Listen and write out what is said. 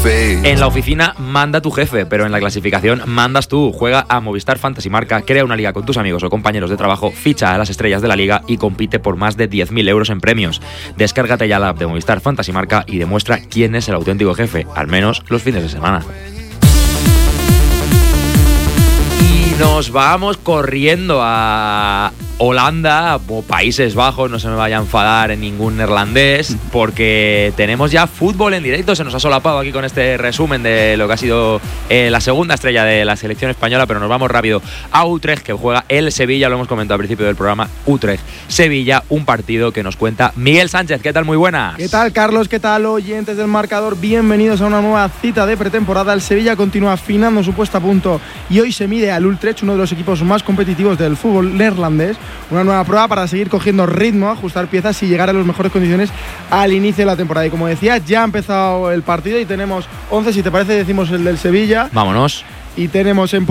En la oficina manda tu jefe, pero en la clasificación mandas tú. Juega a Movistar Fantasy Marca, crea una liga con tus amigos o compañeros de trabajo, ficha a las estrellas de la liga y compite por más de 10.000 euros en premios. Descárgate ya la app de Movistar Fantasy Marca y demuestra quién es el auténtico jefe, al menos los fines de semana. Y nos vamos corriendo a Holanda o Países Bajos, no se me vaya a enfadar en ningún neerlandés, porque tenemos ya fútbol en directo. Se nos ha solapado aquí con este resumen de lo que ha sido la segunda estrella de la selección española, pero nos vamos rápido a Utrecht, que juega el Sevilla, lo hemos comentado al principio del programa. Utrecht-Sevilla, un partido que nos cuenta Miguel Sánchez. ¿Qué tal? Muy buenas. ¿Qué tal, Carlos? ¿Qué tal, oyentes del marcador? Bienvenidos a una nueva cita de pretemporada. El Sevilla continúa afinando su puesta a punto y hoy se mide al Utrecht, uno de los equipos más competitivos del fútbol neerlandés. Una nueva prueba para seguir cogiendo ritmo, ajustar piezas y llegar a las mejores condiciones al inicio de la temporada. Y como decía, ya ha empezado el partido y tenemos 11. Si te parece, decimos el del Sevilla. Vámonos. Y tenemos en